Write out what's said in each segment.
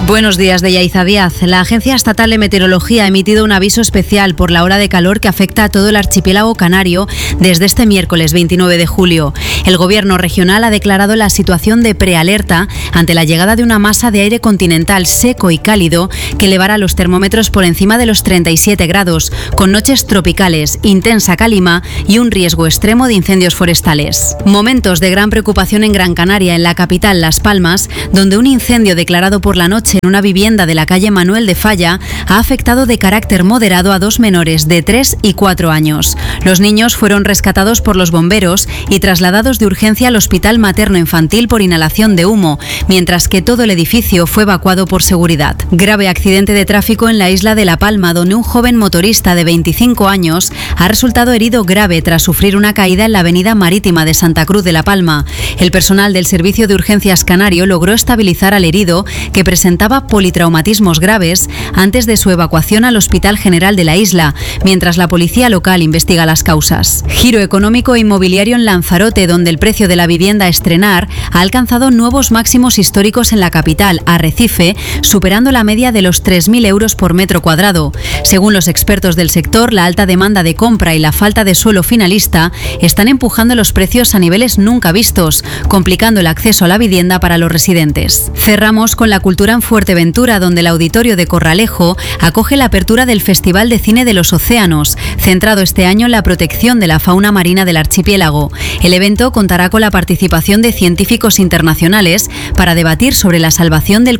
Buenos días, de Yaiza Díaz. La Agencia Estatal de Meteorología ha emitido un aviso especial por la ola de calor que afecta a todo el archipiélago canario desde este miércoles 29 de julio. El Gobierno regional ha declarado la situación de prealerta ante la llegada de una masa de aire continental seco y cálido que elevará los termómetros por encima de los 37 grados, con noches tropicales, intensa calima y un riesgo extremo de incendios forestales. Momentos de gran preocupación en Gran Canaria, en la capital Las Palmas, donde un incendio declarado por la noche en una vivienda de la calle Manuel de Falla ha afectado de carácter moderado a 2 menores de 3 y 4 años. Los niños fueron rescatados por los bomberos y trasladados de urgencia al Hospital Materno Infantil por inhalación de humo, mientras que todo el edificio fue evacuado por seguridad. Grave accidente de tráfico en la isla de La Palma, donde un joven motorista de 25 años ha resultado herido grave tras sufrir una caída en la avenida marítima de Santa Cruz de La Palma. El personal del Servicio de Urgencias Canario logró estabilizar al herido, que presentaba politraumatismos graves, antes de su evacuación al Hospital General de la isla, mientras la policía local investiga las causas. Giro económico e inmobiliario en Lanzarote, donde el precio de la vivienda a estrenar ha alcanzado nuevos máximos históricos en la capital, Arrecife, superando la media de los 3.000 euros por metro cuadrado. Según los expertos del sector, la alta demanda de compra y la falta de suelo finalista están empujando los precios a niveles nunca vistos, complicando el acceso a la vivienda para los residentes. Cerramos con la cultura en Fuerteventura, donde el Auditorio de Corralejo acoge la apertura del Festival de Cine de los Océanos, centrado este año en la protección de la fauna marina del archipiélago. El evento contará con la participación de científicos internacionales para debatir sobre la salvación del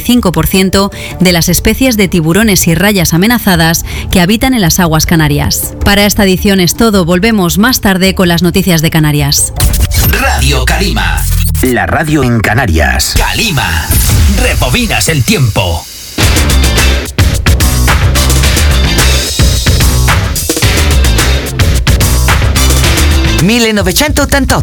45% de las especies de tiburones y rayas amenazadas que habitan en las aguas canarias. Para esta edición es todo. Volvemos más tarde con las noticias de Canarias. Radio Calima. La radio en Canarias. Calima. Rebobinas el tiempo. 1988